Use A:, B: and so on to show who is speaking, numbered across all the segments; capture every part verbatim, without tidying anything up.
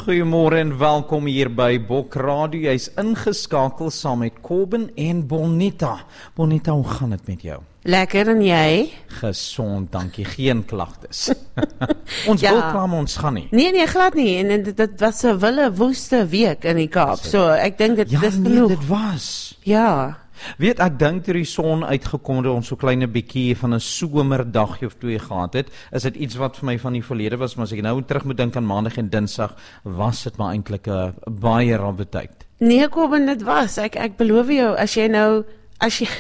A: Goeiemôre en welkom hier by Bok Radio. Jy's ingeskakel saam met Kobben en Bonita. Bonita, hoe gaan dit met jou?
B: Lekker, en jy?
A: Gesond, dankie. Geen klagtes. ons
B: Ja.
A: wil klaar, maar ons gaan nie.
B: Nee, nee, glad nie. En, en dit, dit was 'n wille woeste week in die Kaap. So ek dink dit
A: Ja,
B: dis
A: nee,
B: genoeg.
A: dit was.
B: Ja.
A: Weet, ek dink toe die son uitgekom het, ons so kleine bietjie van 'n somerdaggie of twee gehad het, is dit iets wat vir my van die verlede was, maar as ek nou terug moet dink aan Maandag en Dinsdag, was dit maar eintlik 'n baie rawwe tyd.
B: Nee, Kobben, dit was. Ek ek beloof jou, as jy nou as jy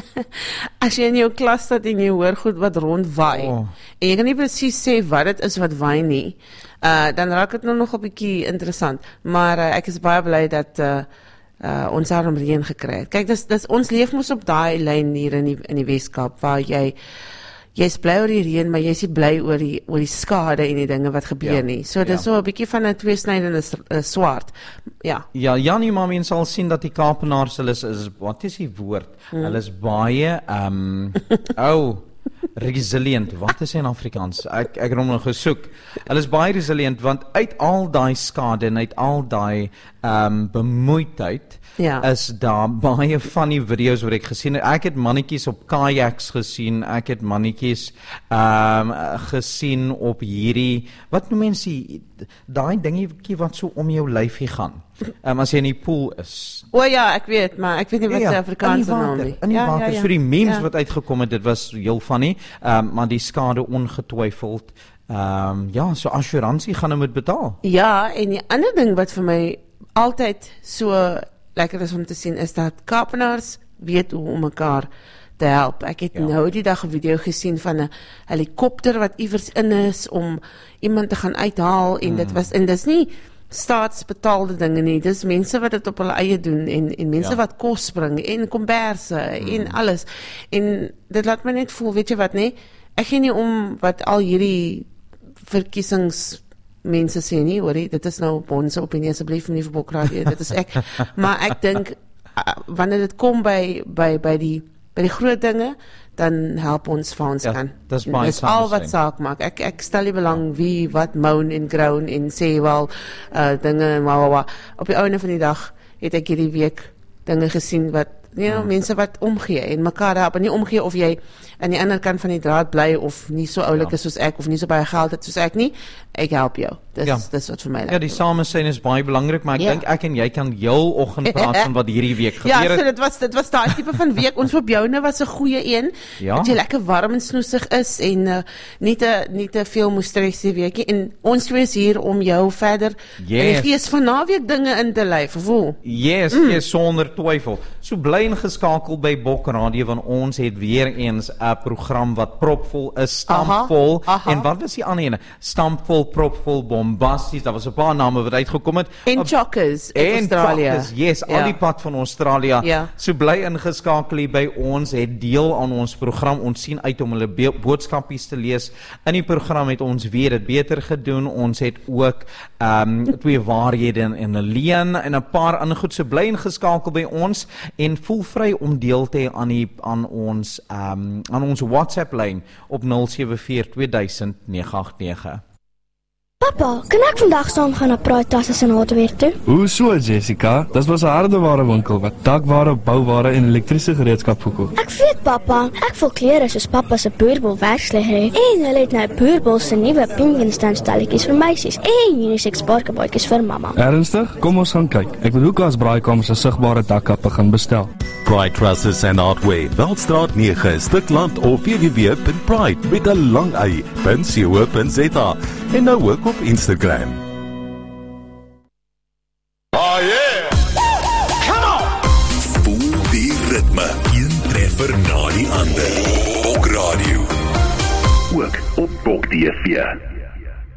B: as jy in jou klas staat en jy hoor goed wat rondwaai,
A: Oh.
B: en jy kan nie presies sê wat dit is wat waai nie, uh, dan raak dit nou nog 'n bietjie interessant. Maar uh, ek is baie bly dat uh, uh, ons daarom reën gekry het. Kyk, dis dis ons leef mos op daai lyn hier in die in die Weskaap waar jy jy's bly oor die reën, maar jy's nie bly oor die oor die skade en die dinge wat gebeur
A: Ja,
B: nie. So dis
A: ja.
B: so 'n bietjie van 'n tweesnydende uh, swaard. Ja.
A: Ja, Janie, maar mens sal sien dat die Kaapenaars, hulle is, is wat is die woord? Hmm. Hulle is baie ehm um, ou resilient. Wat is dit in Afrikaans? Ek ek het hom nog gesoek. Hulle is baie resilient want uit al daai skade en uit al daai ehm um, bemoeidheid
B: Ja.
A: is daar baie van die video's wat ek gesien het. Ek het mannetjies op kajaks gesien. Ek het mannetjies ehm um, gesien op hierdie wat noem mense die- daai dingetjie wat so om jou lyfie gaan. Ehm um, as jy in die pool is.
B: O ja, ek weet, maar ek weet nie wat die Afrikaanse naam is.
A: In die
B: Ja,
A: water,
B: ja, ja.
A: so die memes
B: Ja.
A: wat uitgekom het, dit was heel funny, um, maar die skade ongetwyfeld, um, ja, so assuransie gaan hom moet betaal.
B: Ja, en die ander ding wat vir my altyd so lekker is om te sien, is dat Kaapenaars weet hoe om mekaar te help. Ek het
A: Ja.
B: nou die dag 'n video gesien van 'n helikopter wat iewers in is om iemand te gaan uithaal, en dit was en dis nie staatsbetaalde dinge nie, dis mense wat dit op hulle eie doen, en en mense
A: Ja.
B: wat kos bring en komberse en alles. En dit laat my net voel, weet jy wat, nee, ek gee nie om wat al hierdie verkiesings mense sê nie, hoorie, dit is nou op ons opinie, asseblief nie vir Bok Radio, dit is ek. Maar ek dink uh, wanneer dit kom by by by die by die groot dinge, dan help ons vir ons
A: Ja,
B: kan.
A: dis baie
B: Dis al wat
A: saamstem.
B: saak maak. Ek ek stel nie belang wie wat moan en groan en sê wel uh, dinge en wa wa wa. Op die einde van die dag het ek hierdie week dinge gesien wat you know, mense wat omgee en mekaar help, en nie omgee of jy aan die ander kant van die draad bly of nie so oulik
A: Ja.
B: is soos ek of nie so baie geld het soos ek nie. Ek help jou. Dis
A: Ja.
B: dis wat vir my
A: Ja, die samesyn is baie belangrik, maar ek
B: Ja.
A: dink ek en jy kan heel oggend praat van wat hierdie week
B: Ja,
A: gebeur
B: so
A: het.
B: dit was dit was daai tipe van week. Ons op joune was 'n goeie een.
A: Ja.
B: Dat jy lekker warm en snoesig is en uh, nie te nie te veel moes stres die weekie, en ons twee is hier om jou verder in
A: Yes.
B: die gees van naweek dinge in te lei. Voel.
A: Yes, mm. yes, sonder twyfel. So bly ingeskakel by Bok Radio, want ons het weer eens 'n program wat propvol is, stampvol.
B: Aha, aha.
A: En wat was die ander ene? Stampvol, propvol, bombasties. Daar was 'n paar name wat uitgekom het.
B: En chockers in
A: En
B: Australië.
A: chockers, yes,
B: Ja.
A: al die pad van Australië.
B: Ja.
A: So bly ingeskakel hier by ons, het deel aan ons program. Ons sien uit om hulle be- boodskapies te lees. In die program het ons weer dit beter gedoen. Ons het ook ehm um, twee waarhede en, en 'n leuen en 'n paar ander goed. So bly ingeskakel by ons en voel vry om deel te hê aan die aan ons ehm um, aan ons WhatsApp lyn op nul sewe vier twee duisend nege agt nege.
C: Papa, kan ek vandag saam gaan na Pride Tasses en Hardware toe?
D: Hoe so, Jessica? Dis was 'n hardeware winkel wat dakware, bouware en elektriese gereedskap verkoop.
C: Ek weet pappa, ek wil klere soos pappa se boerbol werksklere hê. En hulle het nou boerbol se nuwe Pinkenstein stalletjies vir meisies en unisex barkebootjies vir mamma.
D: Ernstig? Kom ons gaan kyk. Ek wil Hoekas Braaikamer se sigbare dakkappe gaan bestel.
E: Pride Trusses and Hardware, Veldstraat nege, Stikland of w w w punt pride met 'n lang y punt co punt z a en nou ook op Instagram.
F: Oh yeah! Come on!
E: Voel die ritme, een treffer na die ander. Bok Radio.
G: Ook op Bok T V.